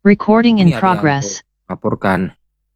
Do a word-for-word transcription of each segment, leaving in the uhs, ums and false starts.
Recording in Ini Arianto progress. laporkan.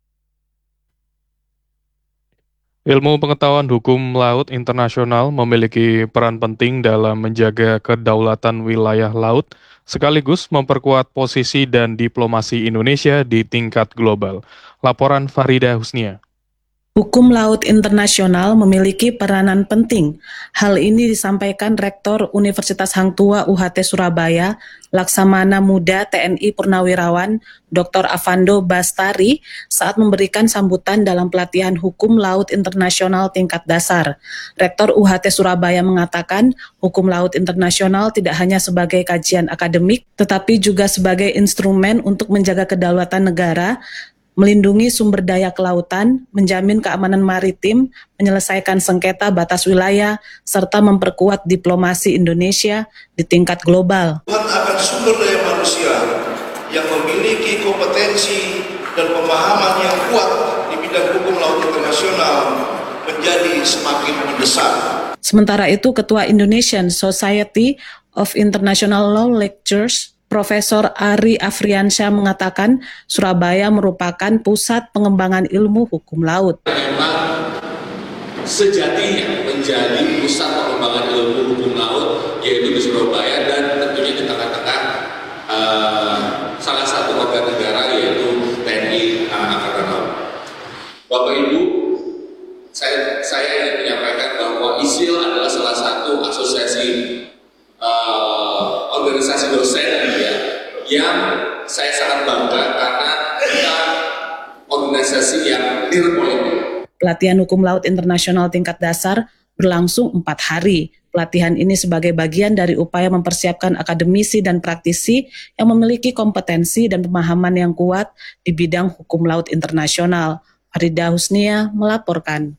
Ilmu pengetahuan hukum laut internasional memiliki peran penting dalam menjaga kedaulatan wilayah laut, sekaligus memperkuat posisi dan diplomasi Indonesia di tingkat global. Laporan Farida Husnia. Hukum laut internasional memiliki peranan penting. Hal ini disampaikan Rektor Universitas Hang Tuah U H T Surabaya, Laksamana Muda T N I Purnawirawan, Doktor Avando Bastari, saat memberikan sambutan dalam pelatihan Hukum Laut Internasional tingkat dasar. Rektor U H T Surabaya mengatakan, hukum laut internasional tidak hanya sebagai kajian akademik, tetapi juga sebagai instrumen untuk menjaga kedaulatan negara, melindungi sumber daya kelautan, menjamin keamanan maritim, menyelesaikan sengketa batas wilayah, serta memperkuat diplomasi Indonesia di tingkat global. Tuhan akan sumber daya manusia yang memiliki kompetensi dan pemahaman yang kuat di bidang hukum laut internasional menjadi semakin mendesak. Sementara itu, Ketua Indonesian Society of International Law Lecturers, Profesor Ari Afriansyah mengatakan Surabaya merupakan pusat pengembangan ilmu hukum laut. Memang sejatinya menjadi pusat pengembangan ilmu hukum laut yaitu di Surabaya dan tentunya di tengah-tengah uh, salah satu warga negara yaitu T N I uh, Angkatan Laut. Bapak Ibu, saya, saya ingin menyampaikan bahwa I S I L adalah salah satu asosiasi uh, organisasi dosen ya, yang saya sangat bangga karena kita organisasi yang nirpolitik. Pelatihan hukum laut internasional tingkat dasar berlangsung empat hari. Pelatihan ini sebagai bagian dari upaya mempersiapkan akademisi dan praktisi yang memiliki kompetensi dan pemahaman yang kuat di bidang hukum laut internasional. Farida Husnia melaporkan.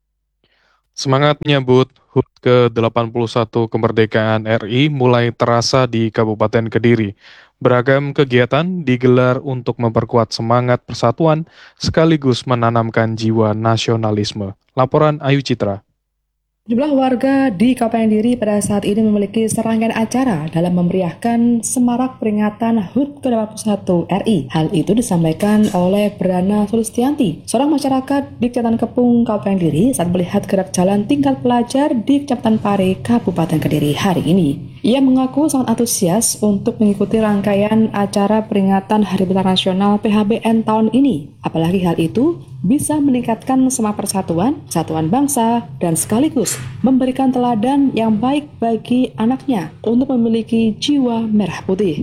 Semangat menyambut H U T ke delapan puluh satu kemerdekaan R I mulai terasa di Kabupaten Kediri. Beragam kegiatan digelar untuk memperkuat semangat persatuan sekaligus menanamkan jiwa nasionalisme. Laporan Ayu Citra. Jumlah warga di Kabupaten Kediri pada saat ini memiliki serangkaian acara dalam memeriahkan semarak peringatan H U T ke delapan puluh satu R I. Hal itu disampaikan oleh Brana Sulistianti, seorang masyarakat di Kecamatan Kepung, Kabupaten Kediri saat melihat gerak jalan tingkat pelajar di Kecamatan Pare, Kabupaten Kediri hari ini. Ia mengaku sangat antusias untuk mengikuti rangkaian acara peringatan Hari Besar Nasional P H B N tahun ini. Apalagi hal itu bisa meningkatkan semangat persatuan, kesatuan bangsa, dan sekaligus memberikan teladan yang baik bagi anaknya untuk memiliki jiwa merah putih.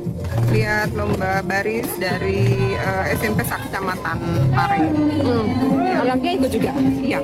Lihat lomba baris dari uh, S M P Kecamatan Pare. Hmm. Anaknya ikut juga? Iya.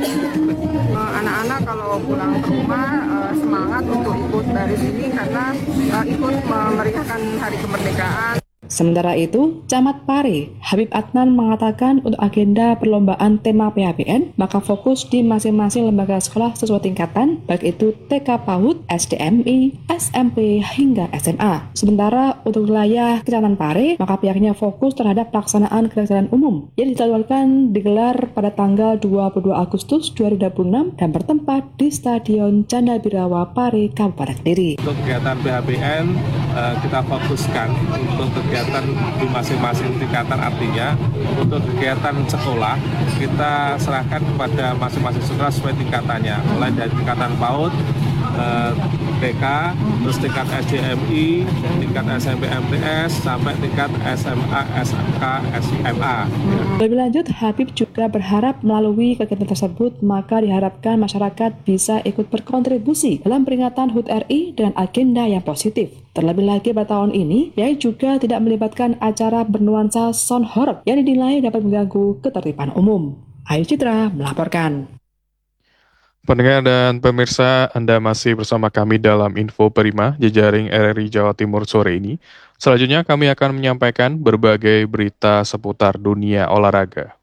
Uh, anak-anak kalau pulang ke rumah uh, semangat untuk ikut baris ini karena uh, ikut memeriahkan Hari Kemerdekaan. Sementara itu, Camat Pare, Habib Adnan mengatakan untuk agenda perlombaan tema P H B N, maka fokus di masing-masing lembaga sekolah sesuai tingkatan, baik itu T K PAUD, S D M I, S M P, hingga S M A. Sementara untuk wilayah Kecamatan Pare, maka pihaknya fokus terhadap pelaksanaan kegiatan umum yang dijadwalkan digelar pada tanggal dua puluh dua Agustus dua ribu dua puluh enam dan bertempat di Stadion Canda Birawa Pare, Kabupaten Kediri. Untuk kegiatan P H B N, uh, kita fokuskan untuk kegiatan di masing-masing tingkatan, artinya untuk kegiatan sekolah kita serahkan kepada masing-masing sekolah sesuai tingkatannya, mulai dari tingkatan PAUD, eh, T K, terus tingkat S D M I, tingkat S M P M T S, sampai tingkat S M A, S M K, S M A. Lebih lanjut, Habib juga berharap melalui kegiatan tersebut maka diharapkan masyarakat bisa ikut berkontribusi dalam peringatan H U T R I dengan agenda yang positif. Terlebih lagi pada tahun ini, ia juga tidak melibatkan acara bernuansa sound horror yang dinilai dapat mengganggu ketertiban umum. Ayu Citra melaporkan. Pendengar dan pemirsa, Anda masih bersama kami dalam Info Prima, jejaring R R I Jawa Timur sore ini. Selanjutnya kami akan menyampaikan berbagai berita seputar dunia olahraga.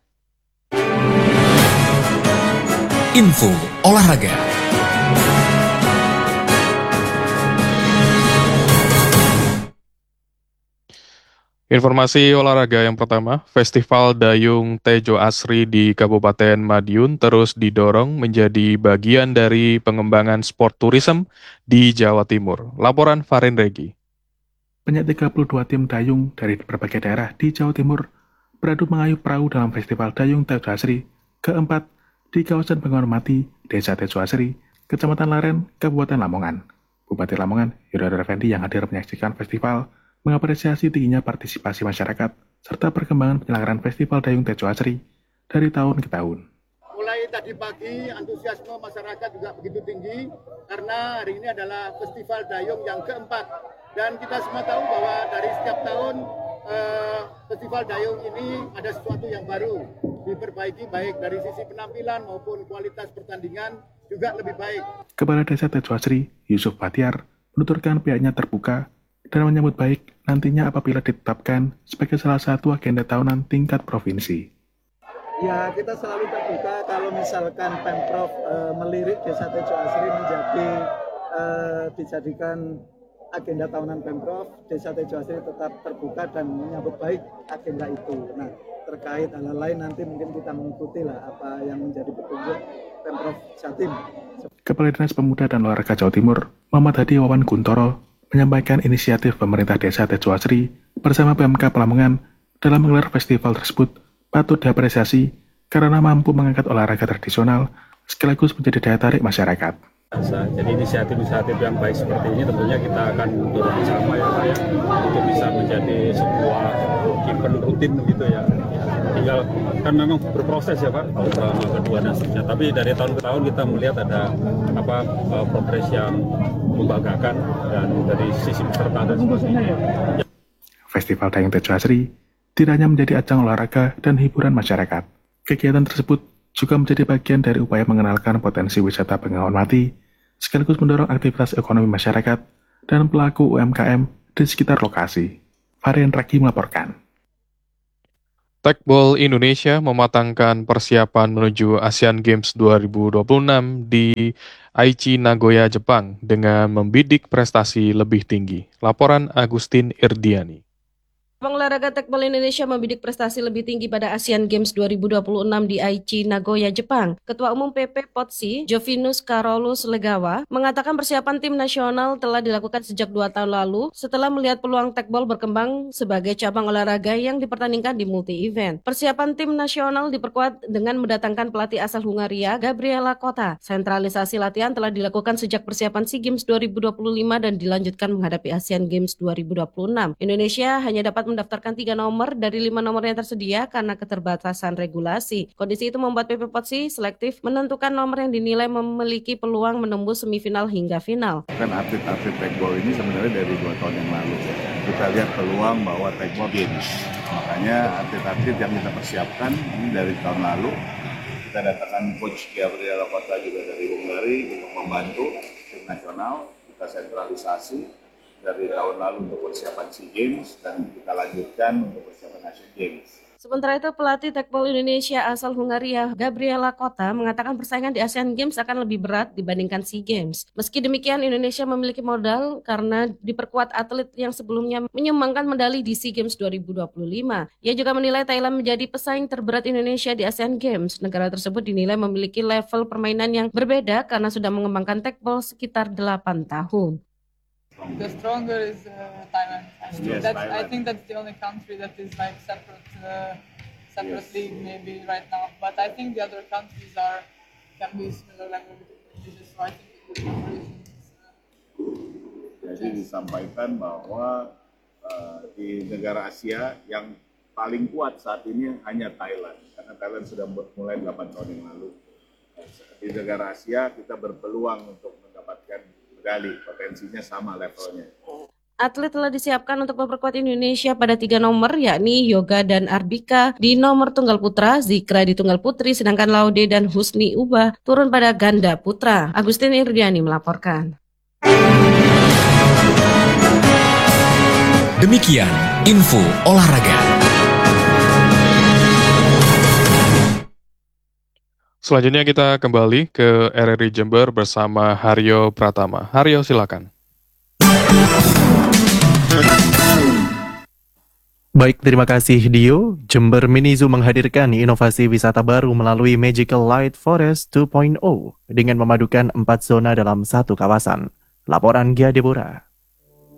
Info Olahraga. Informasi olahraga yang pertama, Festival Dayung Tejo Asri di Kabupaten Madiun terus didorong menjadi bagian dari pengembangan sport tourism di Jawa Timur. Laporan Farin Regi. Banyak tiga puluh dua tim dayung dari berbagai daerah di Jawa Timur beradu mengayuh perahu dalam Festival Dayung Tejo Asri keempat di kawasan Bengawan Mati, Desa Tejo Asri, Kecamatan Laren, Kabupaten Lamongan. Bupati Lamongan, Yudhoyono Effendi yang hadir menyaksikan festival, mengapresiasi tingginya partisipasi masyarakat serta perkembangan penyelenggaraan Festival Dayung Tejo Asri dari tahun ke tahun. Mulai tadi pagi, antusiasme masyarakat juga begitu tinggi karena hari ini adalah Festival Dayung yang keempat. Dan kita semua tahu bahwa dari setiap tahun eh, Festival Dayung ini ada sesuatu yang baru, diperbaiki baik dari sisi penampilan maupun kualitas pertandingan juga lebih baik. Kepala Desa Tejo Asri, Yusuf Batiar, menuturkan pihaknya terbuka dan menyambut baik nantinya apabila ditetapkan sebagai salah satu agenda tahunan tingkat provinsi. Ya, kita selalu terbuka kalau misalkan Pemprov e, melirik Desa Tejo Asri menjadi e, dijadikan agenda tahunan Pemprov, Desa Tejo Asri tetap terbuka dan menyambut baik agenda itu. Nah, terkait hal lain nanti mungkin kita mengikuti lah apa yang menjadi petunjuk Pemprov Jatim. Kepala Dinas Pemuda dan Olahraga Jawa Timur, Muhammad Hadi Wawan Kuntoro, menyampaikan inisiatif pemerintah Desa Tejo Asri bersama P M K Lamongan dalam menggelar festival tersebut patut diapresiasi karena mampu mengangkat olahraga tradisional sekaligus menjadi daya tarik masyarakat. Jadi inisiatif-inisiatif yang baik seperti ini tentunya kita akan dorong bersama ya Pak ya, untuk bisa menjadi sebuah event rutin gitu ya. Tinggal kan memang berproses ya Pak, tahun pertama, kedua dan seterusnya. Tapi dari tahun ke tahun kita melihat ada apa progres yang membanggakan dan dari sisi peserta dan sebagainya. Festival Dayung Tejo Asri tidak hanya menjadi ajang olahraga dan hiburan masyarakat. Kegiatan tersebut juga menjadi bagian dari upaya mengenalkan potensi wisata Bengawan Mati, sekaligus mendorong aktivitas ekonomi masyarakat dan pelaku U M K M di sekitar lokasi. Varian Ragi melaporkan. Tekbol Indonesia mematangkan persiapan menuju Asian Games dua ribu dua puluh enam di Aichi, Nagoya, Jepang dengan membidik prestasi lebih tinggi. Laporan Agustin Irdiani. Cabang olahraga tekbol Indonesia membidik prestasi lebih tinggi pada Asian Games dua ribu dua puluh enam di Aichi, Nagoya, Jepang. Ketua Umum P P P O T S I, Jovinus Carolus Legawa, mengatakan persiapan tim nasional telah dilakukan sejak dua tahun lalu setelah melihat peluang tekbol berkembang sebagai cabang olahraga yang dipertandingkan di multi-event. Persiapan tim nasional diperkuat dengan mendatangkan pelatih asal Hungaria, Gabriela Kota. Sentralisasi latihan telah dilakukan sejak persiapan SEA Games dua ribu dua puluh lima dan dilanjutkan menghadapi Asian Games dua ribu dua puluh enam. Indonesia hanya dapat mendaftarkan tiga nomor dari lima nomor yang tersedia karena keterbatasan regulasi. Kondisi itu membuat P P P O T S I selektif menentukan nomor yang dinilai memiliki peluang menembus semifinal hingga final. Kan atlet-atlet tekbol ini sebenarnya dari dua tahun yang lalu kita lihat peluang bahwa tekbol games. Makanya atlet-atlet yang kita persiapkan ini dari tahun lalu. Kita datangkan coach Gabriela Kota juga dari Hungaria untuk membantu tim nasional. Kita sentralisasi dari tahun lalu untuk persiapan SEA Games dan kita lanjutkan untuk persiapan Asian Games. Sementara itu, pelatih tekbol Indonesia asal Hungaria, Gabriela Kota, mengatakan persaingan di Asian Games akan lebih berat dibandingkan SEA Games. Meski demikian, Indonesia memiliki modal karena diperkuat atlet yang sebelumnya menyumbangkan medali di SEA Games dua ribu dua puluh lima. Ia juga menilai Thailand menjadi pesaing terberat Indonesia di Asian Games. Negara tersebut dinilai memiliki level permainan yang berbeda karena sudah mengembangkan tekbol sekitar delapan tahun. The stronger is uh, Thailand. I think, Yes, that's, Thailand. I think that's the only country that is like separate, uh, separate Yes. league maybe right now. But I think the other countries are can be similar level with Indonesia. So I think the cooperation is. Uh, Jadi disampaikan bahwa uh, di negara Asia yang paling kuat saat ini hanya Thailand, karena Thailand sudah mulai delapan tahun yang lalu. Di negara Asia kita berpeluang untuk mendapatkan medali, potensinya sama levelnya. Atlet telah disiapkan untuk memperkuat Indonesia pada tiga nomor, yakni Yoga dan Arbika di nomor tunggal putra, Zikra di tunggal putri, sedangkan Laude dan Husni Ubah turun pada ganda putra. Agustin Irdiani melaporkan. Demikian info olahraga. Selanjutnya kita kembali ke R R I Jember bersama Haryo Pratama. Haryo, silakan. Baik, terima kasih Dio. Jember Mini Zoo menghadirkan inovasi wisata baru melalui Magical Light Forest dua titik nol dengan memadukan empat zona dalam satu kawasan. Laporan Gia Deborah.